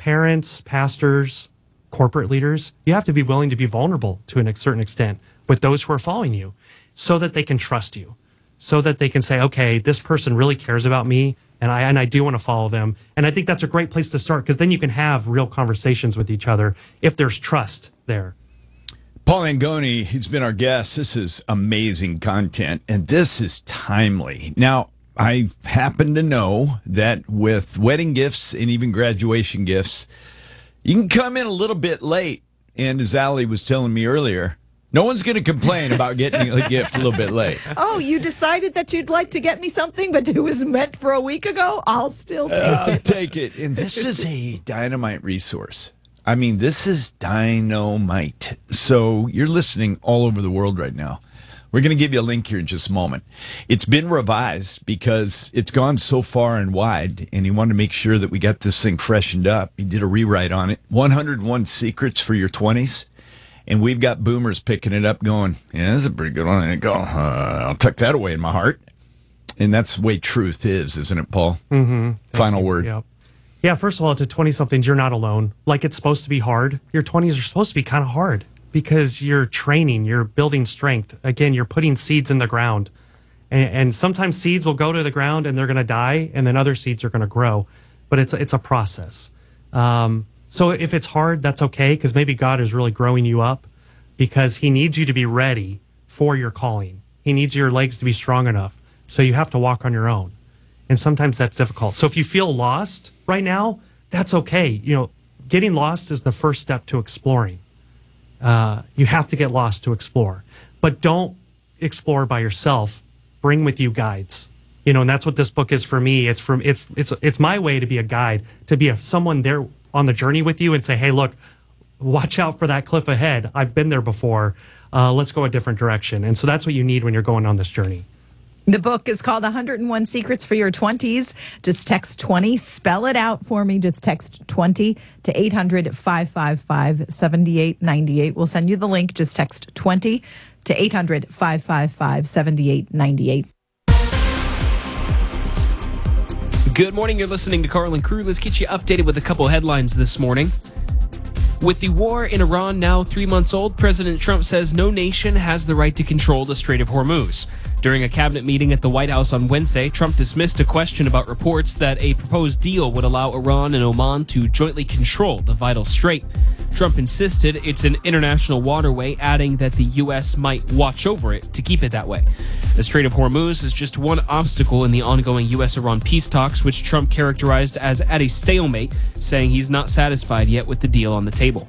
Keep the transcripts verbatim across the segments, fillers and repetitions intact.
parents, pastors, corporate leaders, you have to be willing to be vulnerable to a certain extent with those who are following you so that they can trust you, so that they can say, okay, this person really cares about me and I and I do want to follow them. And I think that's a great place to start because then you can have real conversations with each other if there's trust there. Paul Angoni, he's been our guest. This is amazing content, and this is timely. Now, I happen to know that with wedding gifts and even graduation gifts, you can come in a little bit late. And as Allie was telling me earlier, no one's going to complain about getting a gift a little bit late. Oh, you decided that you'd like to get me something, but it was meant for a week ago? I'll still take uh, it. Take it. And this is a dynamite resource. I mean, this is dynamite. So you're listening all over the world right now. We're going to give you a link here in just a moment. It's been revised because it's gone so far and wide, and he wanted to make sure that we got this thing freshened up. He did a rewrite on it. one hundred one Secrets for Your twenties. And we've got boomers picking it up going, yeah, that's a pretty good one. And they go, uh, I'll tuck that away in my heart. And that's the way truth is, isn't it, Paul? Mm-hmm. Final word. Yep. Yeah, first of all, to twenty-somethings, you're not alone. Like, it's supposed to be hard. Your twenties are supposed to be kind of hard because you're training, you're building strength. Again, you're putting seeds in the ground. And, and sometimes seeds will go to the ground and they're going to die, and then other seeds are going to grow. But it's, it's a process. Um, so if it's hard, that's okay, because maybe God is really growing you up because he needs you to be ready for your calling. He needs your legs to be strong enough. So you have to walk on your own. And sometimes that's difficult. So if you feel lost right now, that's okay. You know, getting lost is the first step to exploring. Uh, you have to get lost to explore. But don't explore by yourself. Bring with you guides. You know, and that's what this book is for me. It's from it's it's it's my way to be a guide, to be a, someone there on the journey with you and say, hey, look, watch out for that cliff ahead. I've been there before. Uh, let's go a different direction. And so that's what you need when you're going on this journey. The book is called one hundred one Secrets for Your twenties. Just text twenty. Spell it out for me. Just text twenty to eight hundred, five five five, seven eight nine eight. We'll send you the link. Just text twenty to eight hundred, five five five, seven eight nine eight. Good morning. You're listening to Carl and Crew. Let's get you updated with a couple headlines this morning. With the war in Iran now three months old, President Trump says no nation has the right to control the Strait of Hormuz. During a cabinet meeting at the White House on Wednesday, Trump dismissed a question about reports that a proposed deal would allow Iran and Oman to jointly control the vital strait. Trump insisted it's an international waterway, adding that the U S might watch over it to keep it that way. The Strait of Hormuz is just one obstacle in the ongoing U S Iran peace talks, which Trump characterized as at a stalemate, saying he's not satisfied yet with the deal on the table.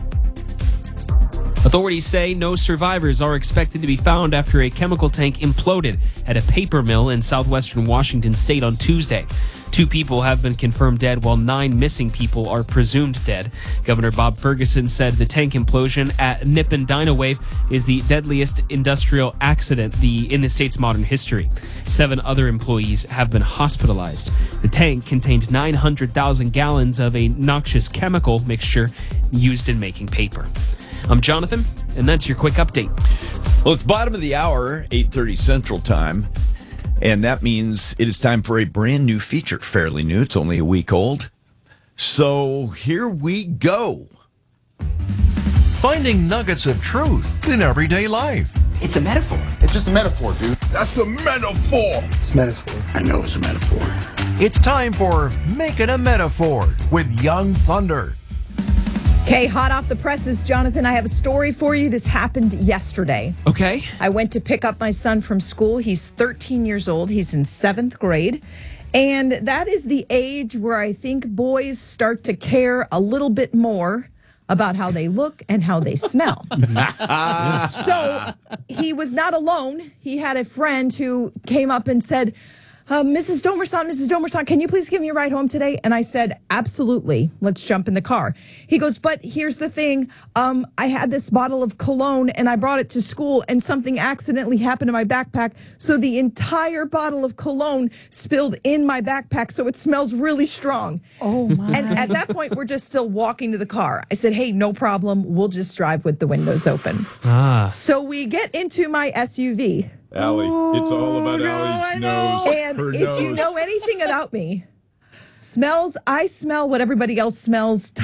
Authorities say no survivors are expected to be found after a chemical tank imploded at a paper mill in southwestern Washington state on Tuesday. Two people have been confirmed dead, while nine missing people are presumed dead. Governor Bob Ferguson said the tank implosion at Nippon Dynawave is the deadliest industrial accident the, in the state's modern history. Seven other employees have been hospitalized. The tank contained nine hundred thousand gallons of a noxious chemical mixture used in making paper. I'm Jonathan, and that's your quick update. Well, it's bottom of the hour, eight thirty Central Time, and that means it is time for a brand new feature. Fairly new. It's only a week old. So here we go. Finding nuggets of truth in everyday life. It's a metaphor. It's just a metaphor, dude. That's a metaphor. It's a metaphor. I know it's a metaphor. It's time for Making a Metaphor with Young Thunder. Okay, hot off the presses, Jonathan, I have a story for you. This happened yesterday. Okay. I went to pick up my son from school. He's thirteen years old. He's in seventh grade. And that is the age where I think boys start to care a little bit more about how they look and how they smell. So he was not alone. He had a friend who came up and said, Uh, Missus Domerson, Missus Domerson, can you please give me a ride home today? And I said, absolutely. Let's jump in the car. He goes, but here's the thing. Um, I had this bottle of cologne and I brought it to school and something accidentally happened in my backpack. So the entire bottle of cologne spilled in my backpack. So it smells really strong. Oh, my. And at that point, we're just still walking to the car. I said, hey, no problem. We'll just drive with the windows open. Ah. So we get into my S U V. Allie, it's all about no, Allie's nose. And her if nose. you know anything about me, smells, I smell what everybody else smells.